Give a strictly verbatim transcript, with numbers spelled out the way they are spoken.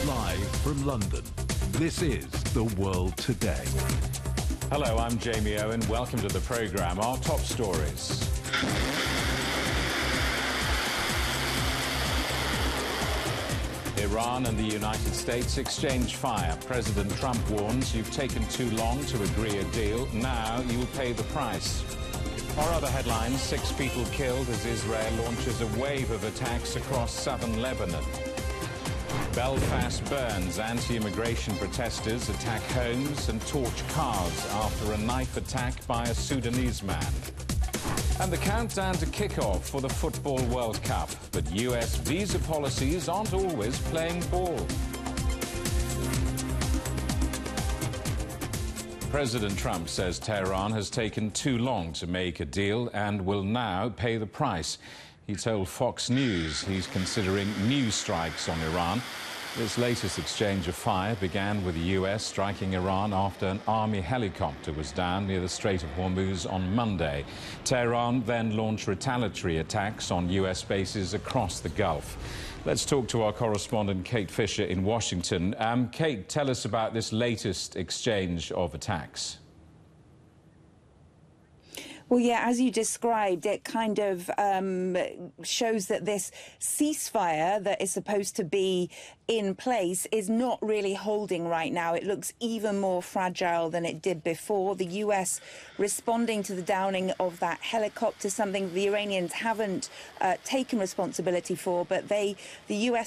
Live from London, this is The World Today. Hello, I'm Jamie Owen. Welcome to the programme. Our top stories. Iran and the United States exchange fire. President Trump warns you've taken too long to agree a deal. Now you'll pay the price. Our other headlines, six people killed as Israel launches a wave of attacks across southern Lebanon. Belfast burns. Anti-immigration protesters attack homes and torch cars after a knife attack by a Sudanese man. And the countdown to kick-off for the Football World Cup. But U S visa policies aren't always playing ball. President Trump says Tehran has taken too long to make a deal and will now pay the price. He told Fox News he's considering new strikes on Iran. This latest exchange of fire began with the U S striking Iran after an army helicopter was down near the Strait of Hormuz on Monday. Tehran then launched retaliatory attacks on U S bases across the Gulf. Let's talk to our correspondent Kate Fisher in Washington. Um, Kate, tell us about this latest exchange of attacks. Well, yeah, as you described, it kind of um, shows that this ceasefire that is supposed to be in place is not really holding right now. It looks even more fragile than it did before. The U S responding to the downing of that helicopter, something the Iranians haven't uh, taken responsibility for, but they, the U S